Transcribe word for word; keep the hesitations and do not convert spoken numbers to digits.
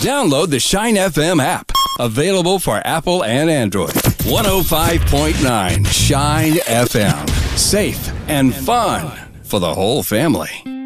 Download the Shine F M app. Available for Apple and Android. one oh five point nine Shine F M. Safe and fun for the whole family.